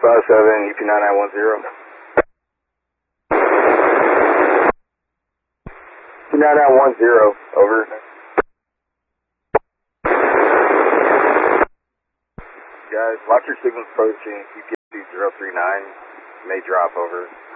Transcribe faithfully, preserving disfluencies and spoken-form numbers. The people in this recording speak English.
five seven, U P nine nine one zero. U P nine nine one zero, over. Guys, watch your signals approaching U P zero three nine, may drop, over.